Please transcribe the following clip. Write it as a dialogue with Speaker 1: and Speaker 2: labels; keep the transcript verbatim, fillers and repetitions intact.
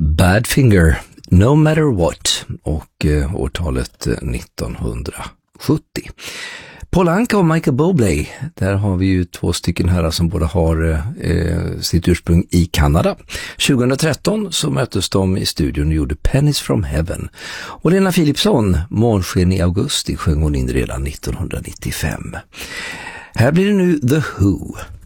Speaker 1: Badfinger, No Matter What, och eh, årtalet nittonhundrasjuttio. Paul Anka och Michael Bublé, där har vi ju två stycken här som båda har eh, sitt ursprung i Kanada. tjugohundratretton så möttes de i studion och gjorde Pennies from Heaven. Och Lena Philipsson, Månsken i augusti, sjöng hon in redan nittonhundranittiofem. Här blir det nu The Who.